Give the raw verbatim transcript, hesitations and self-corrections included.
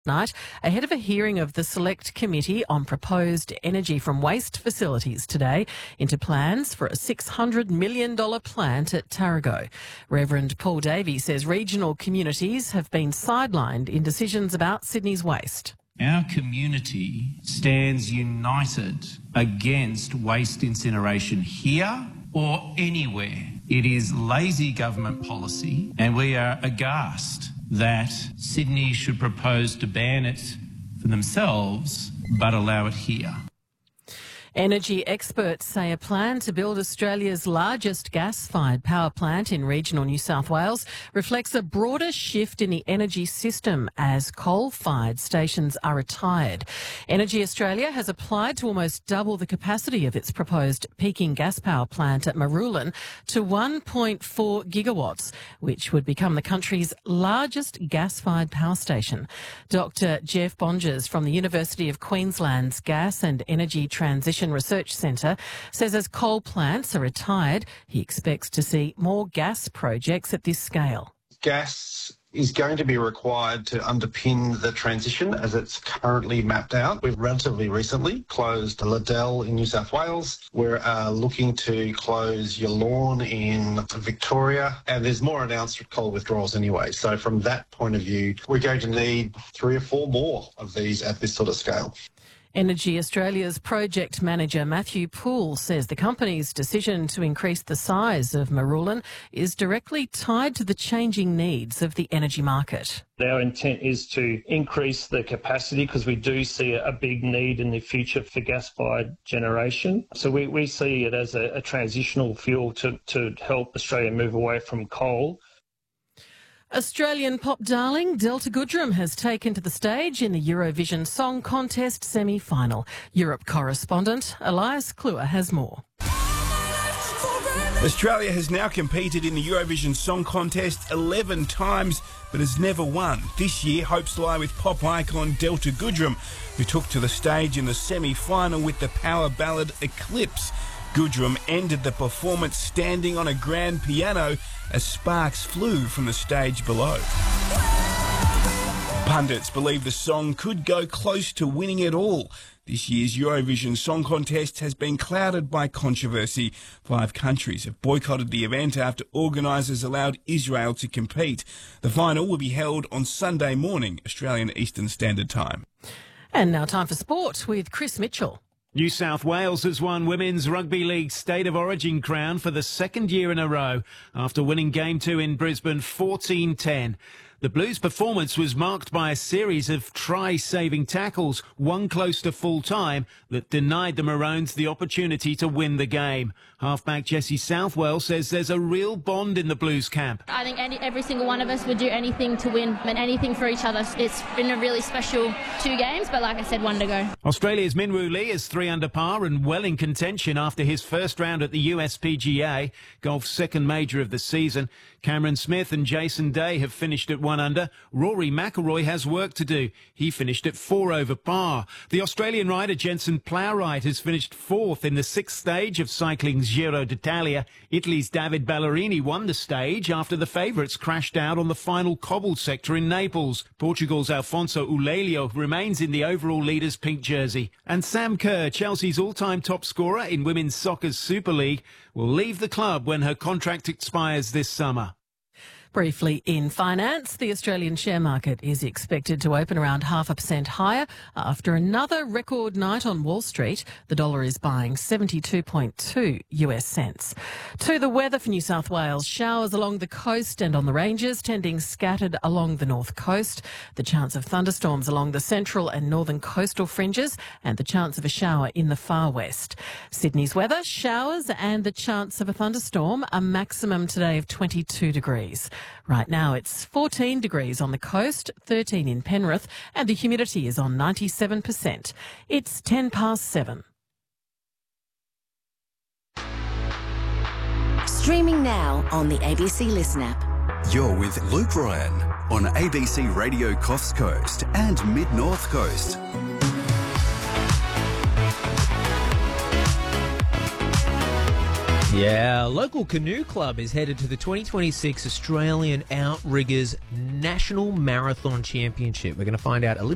night ahead of a hearing of the Select Committee on proposed energy from waste facilities today into plans for a six hundred million dollars plant at Tarago. Reverend Paul Davey says regional communities have been sidelined in decisions about Sydney's waste. Our community stands united against waste incineration here or anywhere. It is lazy government policy, and we are aghast that Sydney should propose to ban it for themselves but allow it here. Energy experts say a plan to build Australia's largest gas-fired power plant in regional New South Wales reflects a broader shift in the energy system as coal-fired stations are retired. Energy Australia has applied to almost double the capacity of its proposed peaking gas power plant at Marulan to one point four gigawatts, which would become the country's largest gas-fired power station. Doctor Jeff Bonges from the University of Queensland's Gas and Energy Transition Research Centre says as coal plants are retired, he expects to see more gas projects at this scale. Gas is going to be required to underpin the transition as it's currently mapped out. We've relatively recently closed Liddell in New South Wales. We're uh, looking to close Yallourn in Victoria, and there's more announced coal withdrawals anyway. So from that point of view, we're going to need three or four more of these at this sort of scale. Energy Australia's project manager Matthew Poole says the company's decision to increase the size of Marulan is directly tied to the changing needs of the energy market. Our intent is to increase the capacity because we do see a big need in the future for gas-fired generation. So we, we see it as a, a transitional fuel to, to help Australia move away from coal. Australian pop darling Delta Goodrem has taken to the stage in the Eurovision Song Contest semi-final. Europe correspondent Elias Kluwer has more. Australia has now competed in the Eurovision Song Contest eleven times but has never won. This year, hopes lie with pop icon Delta Goodrem, who took to the stage in the semi-final with the power ballad Eclipse. Goodrem ended the performance standing on a grand piano as sparks flew from the stage below. Pundits believe the song could go close to winning it all. This year's Eurovision Song Contest has been clouded by controversy. Five countries have boycotted the event after organisers allowed Israel to compete. The final will be held on Sunday morning, Australian Eastern Standard Time. And now time for sport with Chris Mitchell. New South Wales has won Women's Rugby League State of Origin crown for the second year in a row after winning Game two in Brisbane fourteen ten. The Blues' performance was marked by a series of try-saving tackles, one close to full-time, that denied the Maroons the opportunity to win the game. Halfback Jessie Southwell says there's a real bond in the Blues camp. I think any, every single one of us would do anything to win and anything for each other. It's been a really special two games, but like I said, one to go. Australia's Minwoo Lee is three under par and well in contention after his first round at the U S P G A, golf's second major of the season. Cameron Smith and Jason Day have finished at one under. Rory McIlroy has work to do. He finished at four over par. The Australian rider Jensen Plowright has finished fourth in the sixth stage of cycling's Giro d'Italia. Italy's David Ballerini won the stage after the favourites crashed out on the final cobbled sector in Naples. Portugal's Alfonso Ulelio remains in the overall leader's pink jersey. And Sam Kerr, Chelsea's all-time top scorer in Women's Soccer's Super League, will leave the club when her contract expires this summer. Briefly in finance, the Australian share market is expected to open around half a percent higher after another record night on Wall Street. The dollar is buying seventy-two point two U S cents. To the weather for New South Wales, showers along the coast and on the ranges, tending scattered along the north coast. The chance of thunderstorms along the central and northern coastal fringes and the chance of a shower in the far west. Sydney's weather, showers and the chance of a thunderstorm, a maximum today of twenty-two degrees. Right now it's fourteen degrees on the coast, thirteen in Penrith, and the humidity is on ninety-seven percent. It's ten past seven. Streaming now on the A B C Listen app. You're with Luke Ryan on A B C Radio Coffs Coast and Mid-North Coast. Yeah, local canoe club is headed to the twenty twenty-six Australian Outriggers National Marathon Championship. We're going to find out a little